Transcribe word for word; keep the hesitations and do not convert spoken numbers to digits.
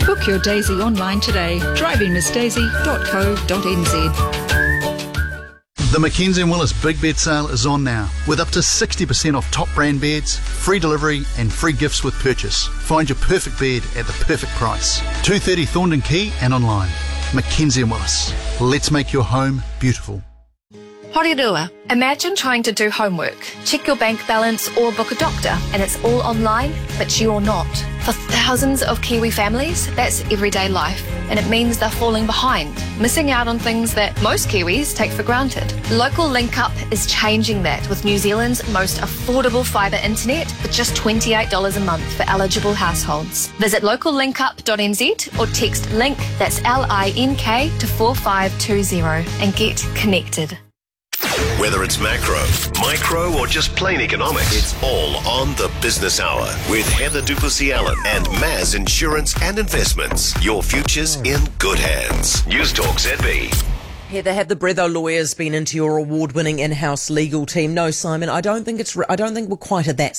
Book your Daisy online today. driving miss daisy dot co dot n z. The Mackenzie and Willis Big Bed Sale is on now, with up to sixty percent off top brand beds, free delivery and free gifts with purchase. Find your perfect bed at the perfect price. two thirty Thorndon Quay and online. Mackenzie and Willis. Let's make your home beautiful. Horirua. Imagine trying to do homework, check your bank balance or book a doctor, and it's all online, but you're not. For thousands of Kiwi families, that's everyday life, and it means they're falling behind, missing out on things that most Kiwis take for granted. Local Link Up is changing that with New Zealand's most affordable fibre internet for just twenty-eight dollars a month for eligible households. Visit local link up dot n z or text LINK, that's L I N K, to four five two zero and get connected. Whether it's macro, micro, or just plain economics, it's all on the Business Hour with Heather Duplessis-Allen and Maz Insurance and Investments. Your future's in good hands. News Talk Z B. Heather, have the Bretho lawyers been into your award-winning in-house legal team? No, Simon, I don't think it's. I don't think we're quite at that